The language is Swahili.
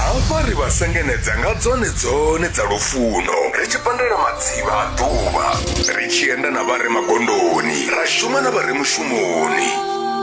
hafha ri vha sengenedza nga dzone dza lufuno ri tshi pandela matsivha a ḓuvha ri tshi enda na vha re magondoni ra shuma na vha re mushumoni